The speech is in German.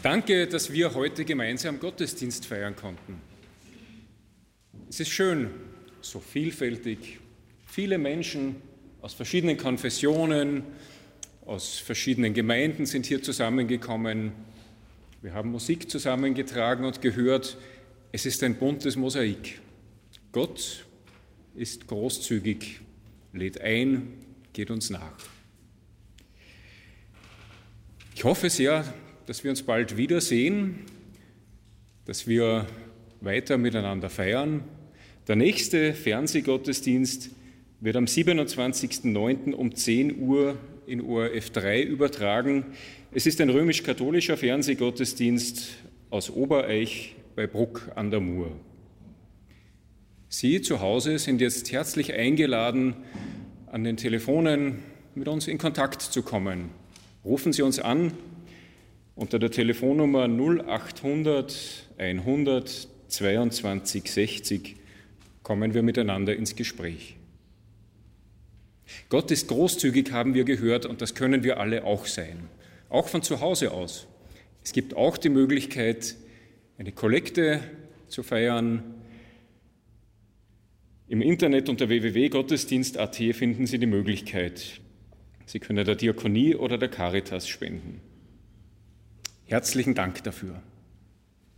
Danke, dass wir heute gemeinsam Gottesdienst feiern konnten. Es ist schön, so vielfältig, viele Menschen aus verschiedenen Konfessionen, aus verschiedenen Gemeinden sind hier zusammengekommen. Wir haben Musik zusammengetragen und gehört, es ist ein buntes Mosaik. Gott ist großzügig, lädt ein, geht uns nach. Ich hoffe sehr, dass wir uns bald wiedersehen, dass wir weiter miteinander feiern. Der nächste Fernsehgottesdienst wird am 27.09. um 10 Uhr in ORF 3 übertragen. Es ist ein römisch-katholischer Fernsehgottesdienst aus Obereich bei Bruck an der Mur. Sie zu Hause sind jetzt herzlich eingeladen, an den Telefonen mit uns in Kontakt zu kommen. Rufen Sie uns an unter der Telefonnummer 0800 100 22 60 kommen wir miteinander ins Gespräch. Gott ist großzügig, haben wir gehört, und das können wir alle auch sein, auch von zu Hause aus. Es gibt auch die Möglichkeit, eine Kollekte zu feiern. Im Internet unter www.gottesdienst.at finden Sie die Möglichkeit. Sie können der Diakonie oder der Caritas spenden. Herzlichen Dank dafür.